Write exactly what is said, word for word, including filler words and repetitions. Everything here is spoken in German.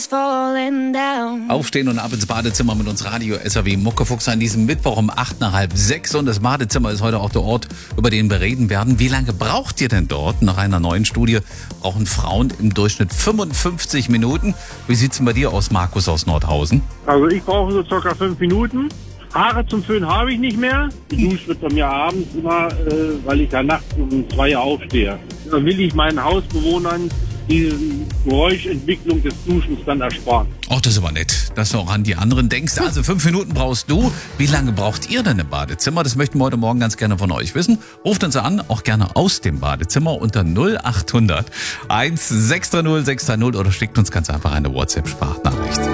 is falling down. Aufstehen und ab ins Badezimmer mit uns Radio S R W Muckefuchs an diesem Mittwoch um acht nach halb sechs. Und das Badezimmer ist heute auch der Ort, über den wir reden werden. Wie lange braucht ihr denn dort? Nach einer neuen Studie brauchen Frauen im Durchschnitt fünfundfünfzig Minuten. Wie sieht's denn bei dir aus, Markus aus Nordhausen? Also ich brauche so circa fünf Minuten. Haare zum Föhn habe ich nicht mehr. Geduscht wird bei mir abends immer, äh, weil ich da nachts um zwei Uhr aufstehe. Dann will ich meinen Hausbewohnern diese Geräuschentwicklung des Duschens dann ersparen. Ach, das ist aber nett, dass du auch an die anderen denkst. Also fünf Minuten brauchst du. Wie lange braucht ihr denn im Badezimmer? Das möchten wir heute Morgen ganz gerne von euch wissen. Ruft uns an, auch gerne aus dem Badezimmer unter null acht hundert eins sechs drei null sechs drei null oder schickt uns ganz einfach eine WhatsApp-Sprachnachricht.